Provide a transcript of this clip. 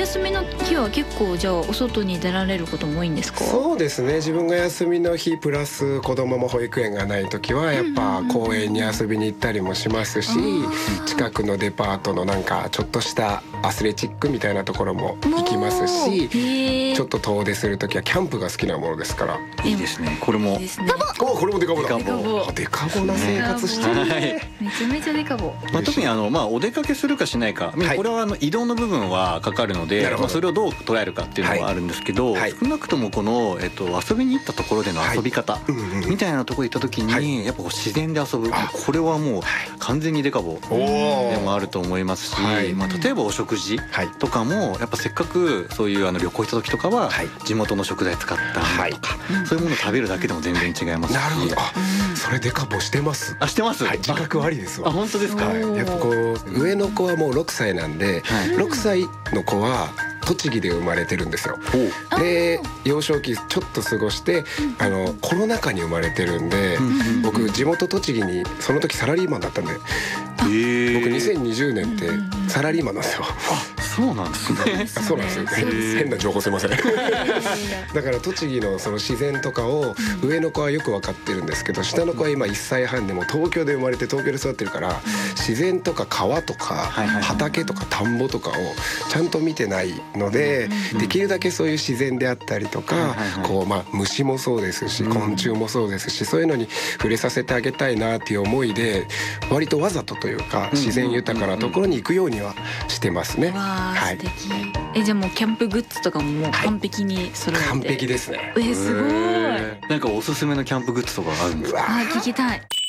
休みの日は結構じゃあお外に出られることも多いんですか？ そうですね、自分が休みの日プラス子供も保育園がない時はやっぱ公園に遊びに行ったりもしますし、近くのデパートのなんかちょっとしたアスレチックみたいなところも行きますし、ちょっと遠出する時はキャンプが好きなものですから。 いいですね。これもこれもデカボだ。 デカボデカボな生活してるね。 めちゃめちゃデカボ。 特にお出かけするかしないか、これは移動の部分はかかるので、それをどう捉えるかっていうのはあるんですけど、少なくともこの遊びに行ったところでの遊び方みたいなところに行った時にやっぱ自然で遊ぶ、これはもう完全にデカボでもあると思いますし、例えばお食事とかもやっぱせっかくそういう旅行行った時とかは地元の食材使ったものとか、そういうものを食べるだけでも全然違いますし。 なるほど。それデカボしてます。 してます。 自覚ありですわ。 本当ですか。 やっぱこう上の子はもう6歳なんで、6歳の子は栃木で生まれてるんですよ。で幼少期ちょっと過ごしてコロナ禍に生まれてるんで、僕地元栃木にその時サラリーマンだったんで、僕2020年ってサラリーマンなんですよ。 そうなんですね。 そうなんですよ。変な情報すいません。だから栃木のその自然とかを上の子はよく分かってるんですけど、下の子は今1歳半でも東京で生まれて東京で育ってるから、自然とか川とか畑とか田んぼとかをちゃんと見てないので、できるだけそういう自然であったりとか、こう虫もそうですし昆虫もそうですし、そういうのに触れさせてあげたいなっていう思いで、割とわざとというか自然豊かなところに行くようにはしてますね。 素敵。じゃあもうキャンプグッズとかももう完璧に揃えて。 完璧ですね。 すごい。 なんかおすすめのキャンプグッズとかあるんですか？ 聞きたい。